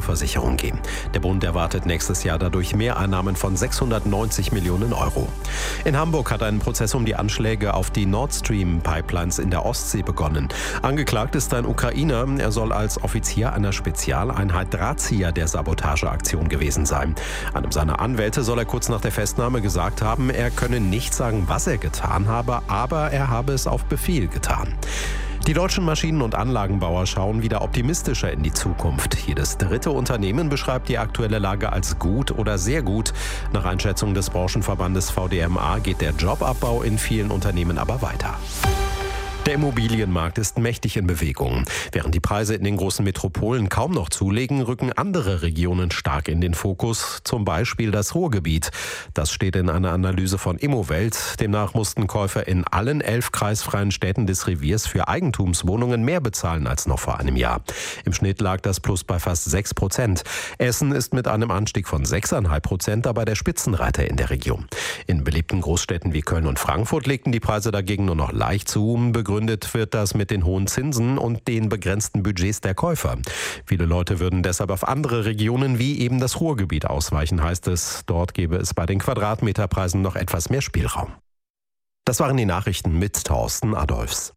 Krankenversicherung gehen. Der Bund erwartet nächstes Jahr dadurch Mehreinnahmen von 690 Millionen Euro. In Hamburg hat ein Prozess um die Anschläge auf die Nord Stream Pipelines in der Ostsee begonnen. Angeklagt ist ein Ukrainer. Er soll als Offizier einer Spezialeinheit Drahtzieher der Sabotageaktion gewesen sein. Einem seiner Anwälte soll er kurz nach der Festnahme gesagt haben, er könne nicht sagen, was er getan habe, aber er habe es auf Befehl getan. Die deutschen Maschinen- und Anlagenbauer schauen wieder optimistischer in die Zukunft. Jedes dritte Unternehmen beschreibt die aktuelle Lage als gut oder sehr gut. Nach Einschätzung des Branchenverbandes VDMA geht der Jobabbau in vielen Unternehmen aber weiter. Der Immobilienmarkt ist mächtig in Bewegung. Während die Preise in den großen Metropolen kaum noch zulegen, rücken andere Regionen stark in den Fokus, zum Beispiel das Ruhrgebiet. Das steht in einer Analyse von Immowelt. Demnach mussten Käufer in allen 11 kreisfreien Städten des Reviers für Eigentumswohnungen mehr bezahlen als noch vor einem Jahr. Im Schnitt lag das Plus bei fast 6%. Essen ist mit einem Anstieg von 6,5% dabei der Spitzenreiter in der Region. In beliebten Großstädten wie Köln und Frankfurt legten die Preise dagegen nur noch leicht zu. Begründet wird das mit den hohen Zinsen und den begrenzten Budgets der Käufer. Viele Leute würden deshalb auf andere Regionen wie eben das Ruhrgebiet ausweichen, heißt es. Dort gäbe es bei den Quadratmeterpreisen noch etwas mehr Spielraum. Das waren die Nachrichten mit Thorsten Adolfs.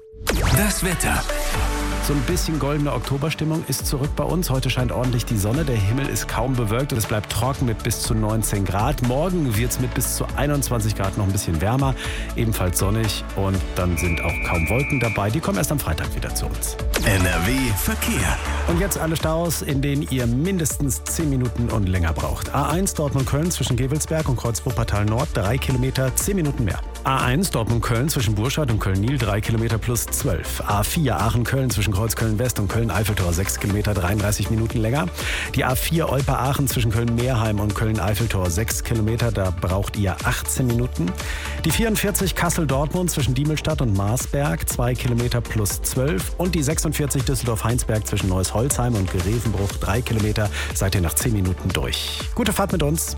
Das Wetter. So ein bisschen goldene Oktoberstimmung ist zurück bei uns. Heute scheint ordentlich die Sonne. Der Himmel ist kaum bewölkt und es bleibt trocken mit bis zu 19 Grad. Morgen wird es mit bis zu 21 Grad noch ein bisschen wärmer. Ebenfalls sonnig und dann sind auch kaum Wolken dabei. Die kommen erst am Freitag wieder zu uns. NRW Verkehr. Und jetzt alle Staus, in denen ihr mindestens 10 Minuten und länger braucht. A1 Dortmund-Köln zwischen Gevelsberg und Kreuz-Wuppertal Nord 3 Kilometer, 10 Minuten mehr. A1 Dortmund-Köln zwischen Burscheid und Köln-Niel 3 Kilometer plus 12. A4 Aachen-Köln zwischen Kreuzköln-West und Köln-Eiffeltor 6 Kilometer, 33 Minuten länger. Die A4 Olpe-Aachen zwischen Köln-Meerheim und Köln-Eiffeltor 6 Kilometer, da braucht ihr 18 Minuten. Die 44 Kassel-Dortmund zwischen Diemelstadt und Marsberg 2 Kilometer plus 12. Und die 46 Düsseldorf-Heinsberg zwischen Neuss-Holzheim und Grevenbruch 3 Kilometer, seid ihr nach 10 Minuten durch. Gute Fahrt mit uns.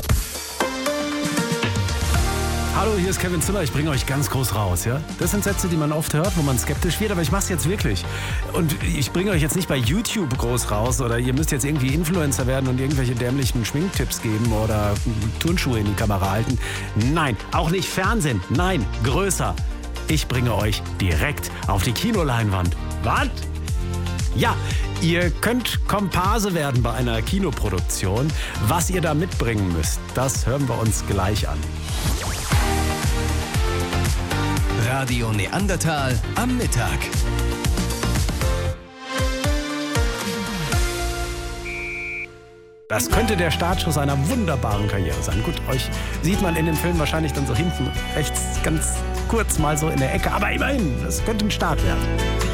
Hallo, hier ist Kevin Zimmer. Ich bringe euch ganz groß raus, ja? Das sind Sätze, die man oft hört, wo man skeptisch wird, aber ich mache es jetzt wirklich. Und ich bringe euch jetzt nicht bei YouTube groß raus oder ihr müsst jetzt irgendwie Influencer werden und irgendwelche dämlichen Schminktipps geben oder Turnschuhe in die Kamera halten. Nein, auch nicht Fernsehen. Nein, größer. Ich bringe euch direkt auf die Kinoleinwand. Was? Ja, ihr könnt Komparse werden bei einer Kinoproduktion. Was ihr da mitbringen müsst, das hören wir uns gleich an. Radio Neandertal am Mittag. Das könnte der Startschuss einer wunderbaren Karriere sein. Gut, euch sieht man in dem Film wahrscheinlich dann so hinten rechts ganz kurz mal so in der Ecke. Aber immerhin, das könnte ein Start werden.